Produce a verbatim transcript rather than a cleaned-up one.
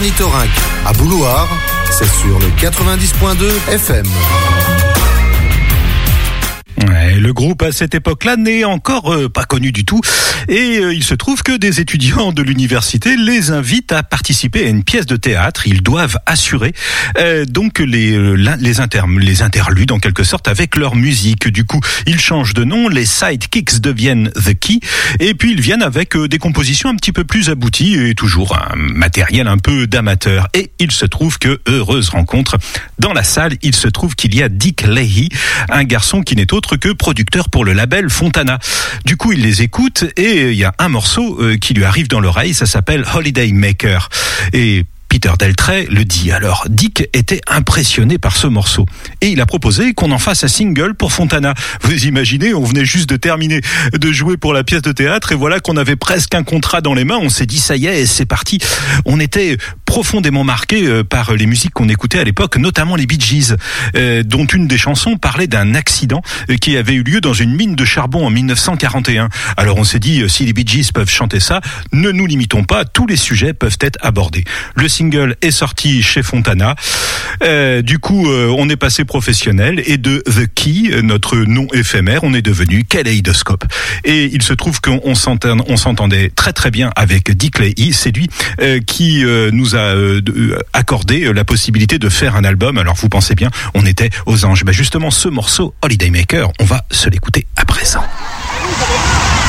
Ornithorynque. À Boulouard, c'est sur le quatre-vingt-dix point deux F M. Ouais, le groupe à cette époque-là n'est encore euh, pas connu du tout et euh, il se trouve que des étudiants de l'université les invitent à participer à une pièce de théâtre. Ils doivent assurer euh, donc les, euh, les, inter, les interludes en quelque sorte avec leur musique. Du coup, ils changent de nom, les Sidekicks deviennent The Key et puis ils viennent avec euh, des compositions un petit peu plus abouties et toujours un matériel un peu d'amateur. Et il se trouve que, heureuse rencontre, dans la salle, il se trouve qu'il y a Dick Leahy, un garçon qui n'est autre que producteur pour le label Fontana. Du coup, il les écoute et il y a un morceau euh, qui lui arrive dans l'oreille, ça s'appelle Holiday Maker. Et Peter Deltray le dit. Alors, Dick était impressionné par ce morceau et il a proposé qu'on en fasse un single pour Fontana. Vous imaginez, on venait juste de terminer de jouer pour la pièce de théâtre et voilà qu'on avait presque un contrat dans les mains. On s'est dit, ça y est, c'est parti. On était profondément marqué par les musiques qu'on écoutait à l'époque, notamment les Bee Gees, euh, dont une des chansons parlait d'un accident qui avait eu lieu dans une mine de charbon en mille neuf cent quarante et un. Alors on s'est dit, si les Bee Gees peuvent chanter ça, ne nous limitons pas, tous les sujets peuvent être abordés. Le single est sorti chez Fontana. Euh, du coup, euh, on est passé professionnel et de The Key, notre nom éphémère, on est devenu Kaleidoscope. Et il se trouve qu'on s'entend, on s'entendait très très bien avec Dick Leahy. C'est lui euh, qui euh, nous a euh, accordé la possibilité de faire un album. Alors vous pensez bien, on était aux anges. Ben justement, ce morceau Holiday Maker, on va se l'écouter à présent.